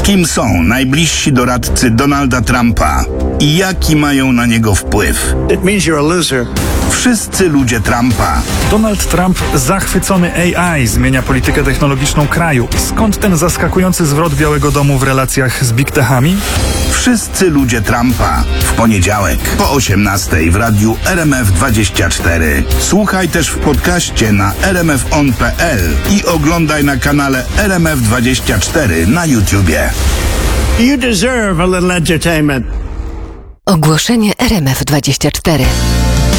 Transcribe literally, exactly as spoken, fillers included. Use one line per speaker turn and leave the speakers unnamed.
Kim są najbliżsi doradcy Donalda Trumpa i jaki mają na niego wpływ?
It means you're a loser.
Wszyscy ludzie Trumpa.
Donald Trump, zachwycony A I, zmienia politykę technologiczną kraju. Skąd ten zaskakujący zwrot Białego Domu w relacjach z Big Techami?
Wszyscy ludzie Trumpa. W poniedziałek po osiemnastej w radiu R M F dwadzieścia cztery. Słuchaj też w podcaście na r m f on kropka p l i oglądaj na kanale R M F dwadzieścia cztery na YouTubie.
You deserve a little entertainment.
Ogłoszenie R M F dwadzieścia cztery.